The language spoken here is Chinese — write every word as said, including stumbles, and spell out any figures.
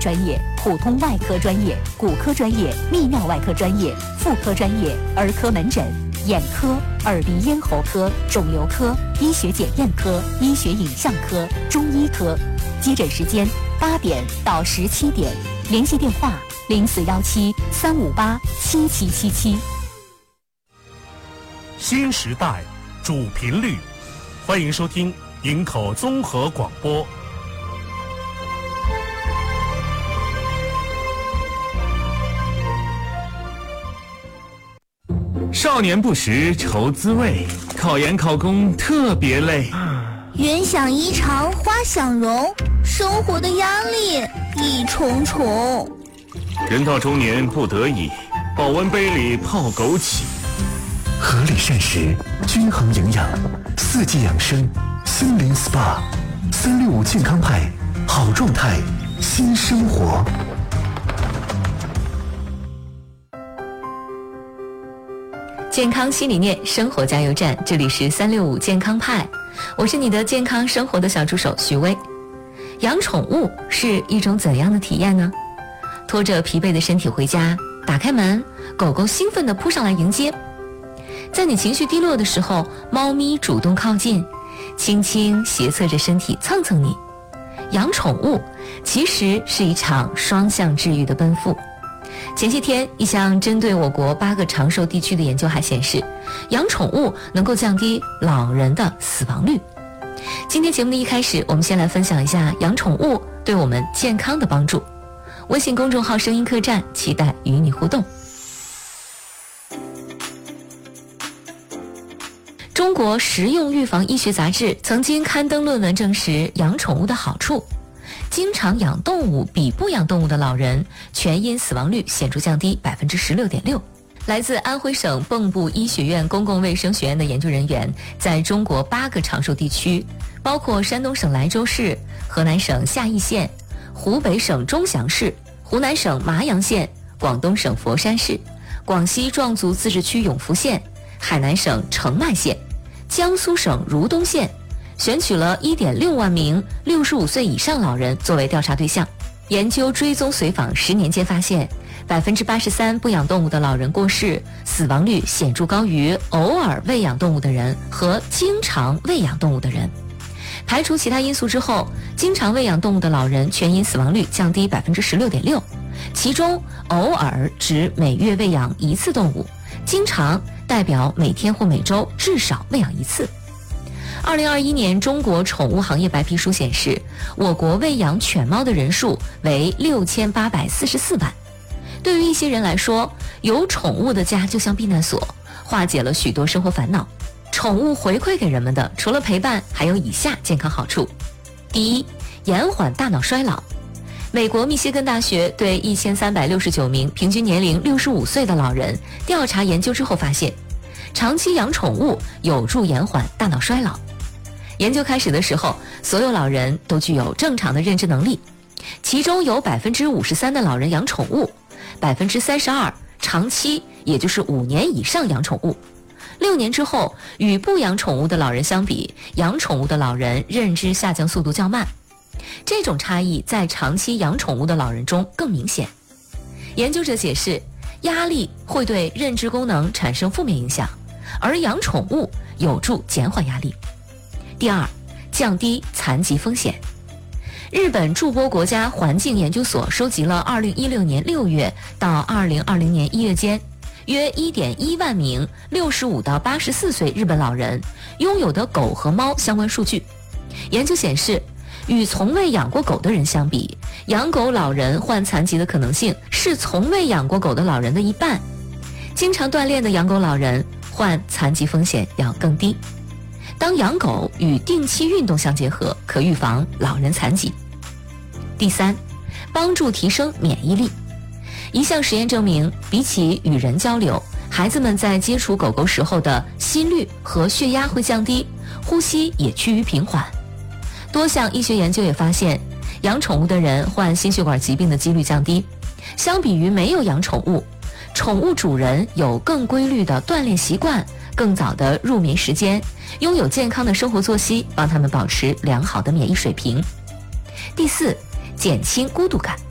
专业、普通外科专业、骨科专业、泌尿外科专业、妇科专业、儿科门诊、眼科、耳鼻咽喉科、肿瘤科、医学检验科、医学影像科、中医科。接诊时间八点到十七点，联系电话零四幺七三五八七七七七。 新时代主频率，欢迎收听营口综合广播。 少年不识愁滋味，考研考公特别累。 云想衣裳花想容，生活的压力一重重。 人到中年不得已，保温杯里泡枸杞。 合理膳食，均衡营养，四季养生，森林 S P A， 三六五健康派，好状态，新生活。 健康新理念，生活加油站，这里是三六五健康派，我是你的健康生活的小助手徐薇。养宠物是一种怎样的体验呢？拖着疲惫的身体回家，打开门，狗狗兴奋地扑上来迎接。在你情绪低落的时候，猫咪主动靠近，轻轻斜侧着身体蹭蹭你。养宠物其实是一场双向治愈的奔赴。前些天，一项针对我国八个长寿地区的研究还显示，养宠物能够降低老人的死亡率。今天节目的一开始，我们先来分享一下养宠物对我们健康的帮助。微信公众号声音客栈，期待与你互动。中国实用预防医学杂志曾经刊登论文证实养宠物的好处。经常养动物比不养动物的老人，全因死亡率显著降低 百分之十六点六。 来自安徽省蚌埠医学院公共卫生学院的研究人员，在中国八个长寿地区，包括山东省莱州市、河南省夏邑县、湖北省钟祥市、湖南省麻阳县、广东省佛山市、广西壮族自治区永福县、海南省澄迈县、江苏省如东县，选取了 一点六万名六十五岁以上老人作为调查对象。研究追踪随访十年间发现， 百分之八十三 不养动物的老人过世，死亡率显著高于偶尔喂养动物的人和经常喂养动物的人。排除其他因素之后，经常喂养动物的老人全因死亡率降低 百分之十六点六， 其中偶尔指每月喂养一次动物，经常代表每天或每周至少喂养一次。二零二一年中国宠物行业白皮书显示，我国喂养犬猫的人数为六千八百四十四万。对于一些人来说，有宠物的家就像避难所，化解了许多生活烦恼。宠物回馈给人们的除了陪伴，还有以下健康好处。第一，延缓大脑衰老。美国密歇根大学对一千三百六十九名平均年龄六十五岁的老人调查研究之后发现，长期养宠物有助延缓大脑衰老。研究开始的时候，所有老人都具有正常的认知能力，其中有 百分之五十三 的老人养宠物， 百分之三十二 长期，也就是五年以上养宠物。六年之后，与不养宠物的老人相比，养宠物的老人认知下降速度较慢。这种差异在长期养宠物的老人中更明显。研究者解释，压力会对认知功能产生负面影响，而养宠物有助减缓压力。第二，降低残疾风险。日本筑波国家环境研究所收集了二零一六年六月到二零二零年一月间约 一点一万名六十五到八十四岁日本老人拥有的狗和猫相关数据。研究显示，与从未养过狗的人相比，养狗老人患残疾的可能性是从未养过狗的老人的一半。经常锻炼的养狗老人患残疾风险要更低。当养狗与定期运动相结合，可预防老人残疾。第三，帮助提升免疫力。一项实验证明，比起与人交流，孩子们在接触狗狗时候的心率和血压会降低，呼吸也趋于平缓。多项医学研究也发现，养宠物的人患心血管疾病的几率降低。相比于没有养宠物，宠物主人有更规律的锻炼习惯，更早的入眠时间，拥有健康的生活作息，帮他们保持良好的免疫水平。第四，减轻孤独感。